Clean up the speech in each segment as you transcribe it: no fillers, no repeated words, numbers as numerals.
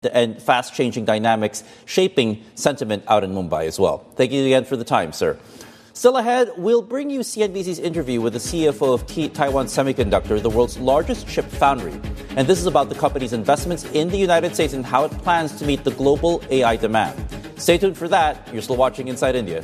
and fast-changing dynamics shaping sentiment out in Mumbai as well. Thank you again for the time, sir. Still ahead, we'll bring you CNBC's interview with the CFO of Taiwan Semiconductor, the world's largest chip foundry. And this is about the company's investments in the United States and how it plans to meet the global AI demand. Stay tuned for that. You're still watching Inside India.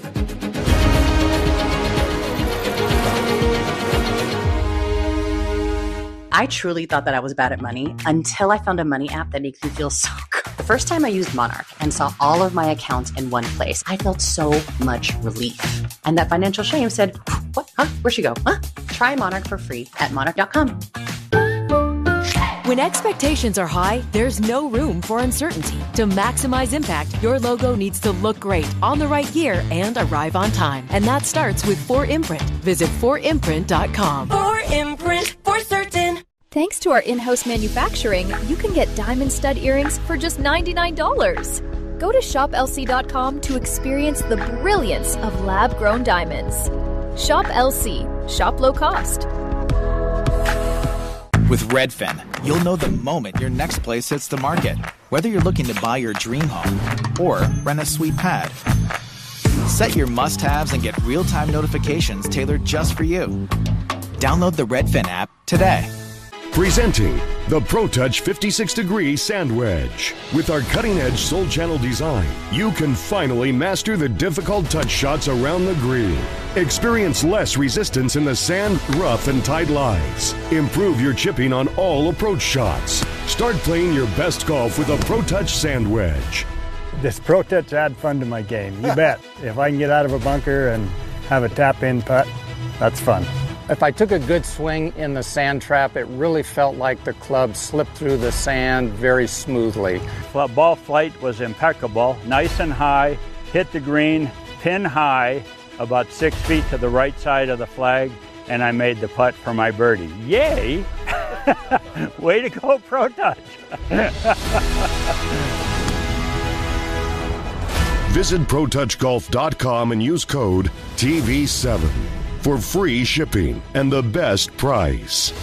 I truly thought that I was bad at money until I found a money app that makes me feel so good. The first time I used Monarch and saw all of my accounts in one place, I felt so much relief. And that financial shame said, what? Huh? Where'd she go? Huh? Try Monarch for free at monarch.com. When expectations are high, there's no room for uncertainty. To maximize impact, your logo needs to look great, on the right gear, and arrive on time. And that starts with 4imprint. Visit 4imprint.com. 4imprint, for certain. Thanks to our in-house manufacturing, you can get diamond stud earrings for just $99. Go to shoplc.com to experience the brilliance of lab-grown diamonds. Shop LC. Shop low cost. With Redfin, you'll know the moment your next place hits the market. Whether you're looking to buy your dream home or rent a sweet pad. Set your must-haves and get real-time notifications tailored just for you. Download the Redfin app today. Presenting the ProTouch 56-degree Sand Wedge. With our cutting-edge Soul Channel design, you can finally master the difficult touch shots around the green. Experience less resistance in the sand, rough, and tight lies. Improve your chipping on all approach shots. Start playing your best golf with a ProTouch Sand Wedge. This ProTouch add fun to my game, you bet. If I can get out of a bunker and have a tap-in putt, that's fun. If I took a good swing in the sand trap, it really felt like the club slipped through the sand very smoothly. Ball flight was impeccable, nice and high, hit the green, pin high, about 6 feet to the right side of the flag, and I made the putt for my birdie. Yay! Way to go, ProTouch! Visit ProTouchGolf.com and use code TV7 for free shipping and the best price.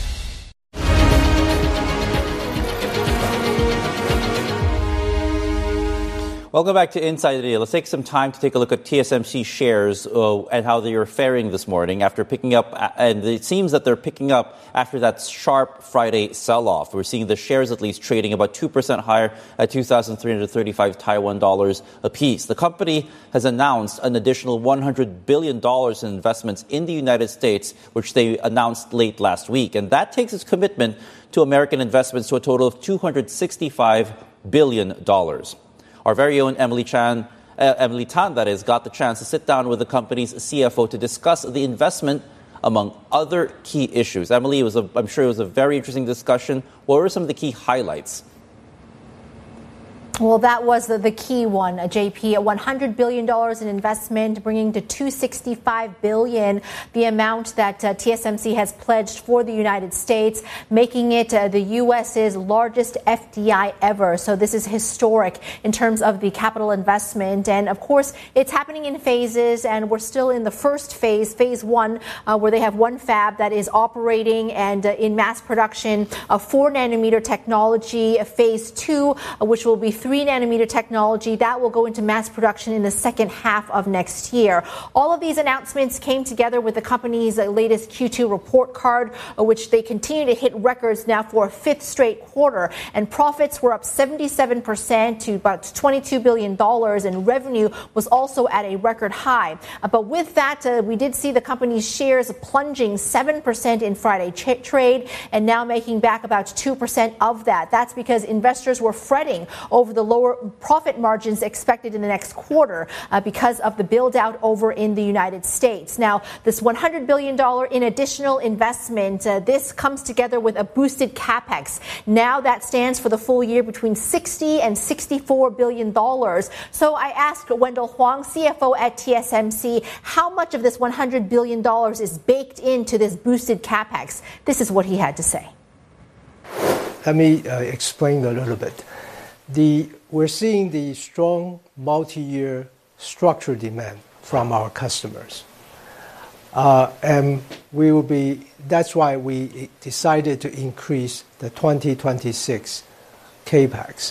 Welcome back to Inside India. Let's take some time to take a look at TSMC shares and how they are faring this morning after picking up, and it seems that they're picking up after that sharp Friday sell-off. We're seeing the shares at least trading about 2% higher at 2,335 Taiwan dollars apiece. The company has announced an additional $100 billion in investments in the United States, which they announced late last week. And that takes its commitment to American investments to a total of $265 billion. Our very own Emily Tan, that is, got the chance to sit down with the company's CFO to discuss the investment among other key issues. Emily, I'm sure it was a very interesting discussion. What were some of the key highlights? Well, that was the key one, JP. $100 billion in investment, bringing to $265 billion the amount that TSMC has pledged for the United States, making it the U.S.'s largest FDI ever. So this is historic in terms of the capital investment. And, of course, it's happening in phases, and we're still in the first phase, phase one, where they have one fab that is operating and in mass production, 4-nanometer technology, phase two, which will be 3-nanometer technology that will go into mass production in the second half of next year. All of these announcements came together with the company's latest Q2 report card, which they continue to hit records now for a fifth straight quarter. And profits were up 77% to about $22 billion, and revenue was also at a record high. But with that, we did see the company's shares plunging 7% in Friday trade and now making back about 2% of that. That's because investors were fretting over the lower profit margins expected in the next quarter because of the build out over in the United States. Now, this $100 billion in additional investment, this comes together with a boosted capex. Now that stands for the full year between $60 and $64 billion. So I asked Wendell Huang, CFO at TSMC, how much of this $100 billion is baked into this boosted capex. This is what he had to say. Let me explain a little bit. We're seeing the strong multi-year structural demand from our customers. And that's why we decided to increase the 2026 CAPEX.